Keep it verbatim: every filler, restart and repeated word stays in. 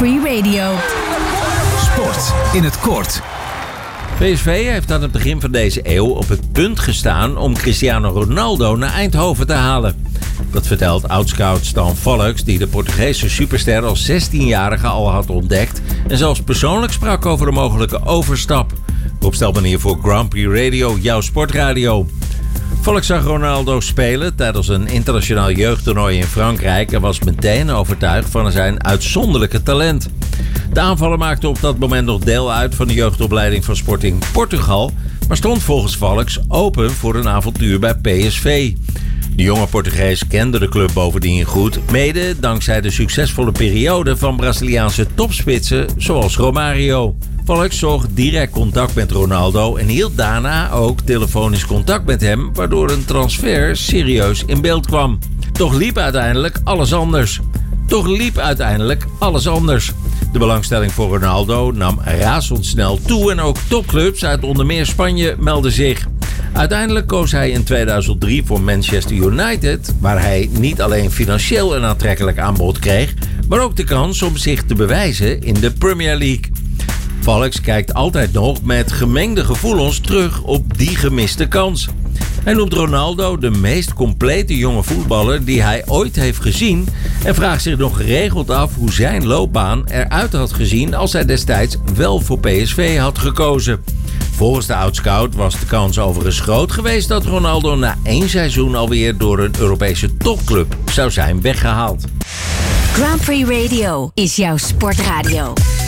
Free Radio. Sport in het kort. P S V heeft aan het begin van deze eeuw op het punt gestaan om Cristiano Ronaldo naar Eindhoven te halen. Dat vertelt oudscout Stan Volks, die de Portugese superster als zestienjarige al had ontdekt en zelfs persoonlijk sprak over de mogelijke overstap. Op stelmanier voor Grand Prix Radio, jouw sportradio. Volks zag Ronaldo spelen tijdens een internationaal jeugdtoernooi in Frankrijk en was meteen overtuigd van zijn uitzonderlijke talent. De aanvaller maakte op dat moment nog deel uit van de jeugdopleiding van Sporting Portugal, maar stond volgens Volks open voor een avontuur bij P S V. De jonge Portugees kende de club bovendien goed, mede dankzij de succesvolle periode van Braziliaanse topspitsen zoals Romario. Volks zocht direct contact met Ronaldo en hield daarna ook telefonisch contact met hem, waardoor een transfer serieus in beeld kwam. Toch liep uiteindelijk alles anders. Toch liep uiteindelijk alles anders. De belangstelling voor Ronaldo nam razendsnel toe en ook topclubs uit onder meer Spanje meldden zich. Uiteindelijk koos hij in tweeduizend drie voor Manchester United, waar hij niet alleen financieel een aantrekkelijk aanbod kreeg, maar ook de kans om zich te bewijzen in de Premier League. Volks kijkt altijd nog met gemengde gevoelens terug op die gemiste kans. Hij noemt Ronaldo de meest complete jonge voetballer die hij ooit heeft gezien en vraagt zich nog geregeld af hoe zijn loopbaan eruit had gezien als hij destijds wel voor P S V had gekozen. Volgens de oudscout was de kans overigens groot geweest dat Ronaldo na één seizoen alweer door een Europese topclub zou zijn weggehaald. Grand Prix Radio is jouw sportradio.